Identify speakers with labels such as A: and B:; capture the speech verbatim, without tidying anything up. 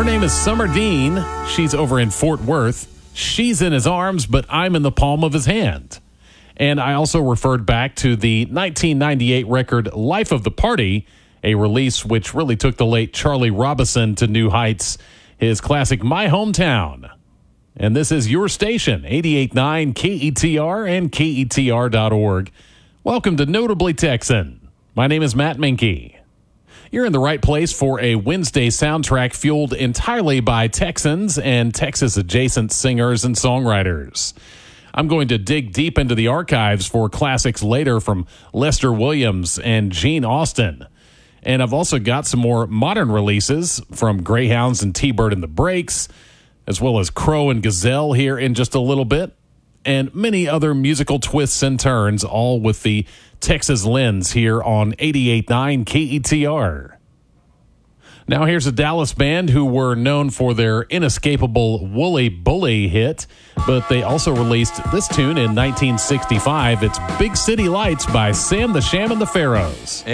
A: Her name is Summer Dean. She's over in Fort Worth. She's in his arms, but I'm in the palm of his hand. And I also referred back to the nineteen ninety-eight record Life of the Party, a release which really took the late Charlie Robison to new heights, his classic My Hometown. And this is your station, eighty-eight point nine K E T R and K E T R dot org. Welcome to Notably Texan. My name is Matt Minke. You're in the right place for a Wednesday soundtrack fueled entirely by Texans and Texas-adjacent singers and songwriters. I'm going to dig deep into the archives for classics later from Lester Williams and Gene Austin. And I've also got some more modern releases from Greyhounds and T-Bird and the Breaks, as well as Crow and Gazelle here in just a little bit, and many other musical twists and turns, all with the Texas lens here on eighty-eight point nine K E T R. Now here's a Dallas band who were known for their inescapable Wooly Bully hit, but they also released this tune in nineteen sixty-five. It's Big City Lights by Sam the Sham and the Pharaohs.